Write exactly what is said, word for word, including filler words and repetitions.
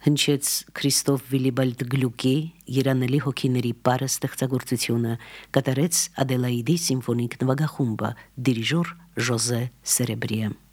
հնչեց Քրիստոֆ Վիլիբալդ Գլուկի Երանելի հոգիների պարը ստեղծագործությունը, կատարեց Ադելաիդի սիմֆոնիկ նվագախումբը, դիրիժոր Ժոզե Սերեբրիը։